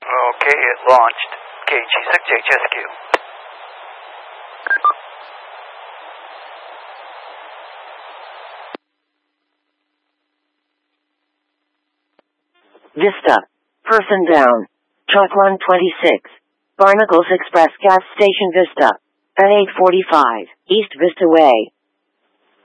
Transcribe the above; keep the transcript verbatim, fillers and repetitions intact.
Okay, it launched. K G six H S Q. Vista. Person down. Truck one twenty-six. Barnacles Express Gas Station Vista. At eight forty-five, East Vista Way.